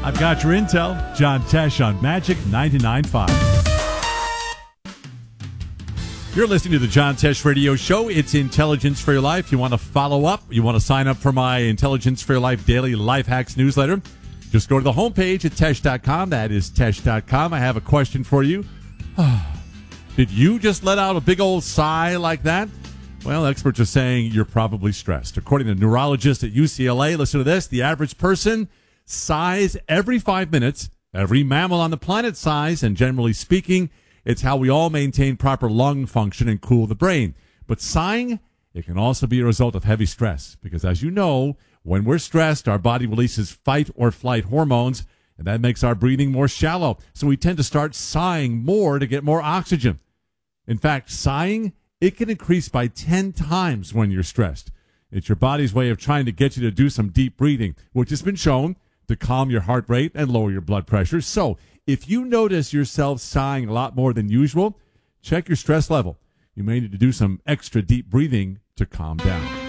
I've got your intel. John Tesh on Magic 99.5. You're listening to the John Tesh Radio Show. It's Intelligence for Your Life. You want to follow up? You want to sign up for my Intelligence for Your Life daily life hacks newsletter? Just go to the homepage at Tesh.com. That is Tesh.com. I have a question for you. Did you just let out a big old sigh like that? Well, experts are saying you're probably stressed. According to neurologists at UCLA, listen to this, the average person sighs every 5 minutes. Every mammal on the planet sighs, and generally speaking, it's how we all maintain proper lung function and cool the brain. But sighing, it can also be a result of heavy stress, because as you know, when we're stressed, our body releases fight or flight hormones, and that makes our breathing more shallow. So we tend to start sighing more to get more oxygen. In fact, sighing, it can increase by 10 times when you're stressed. It's your body's way of trying to get you to do some deep breathing, which has been shown to calm your heart rate and lower your blood pressure. So if you notice yourself sighing a lot more than usual, check your stress level. You may need to do some extra deep breathing to calm down.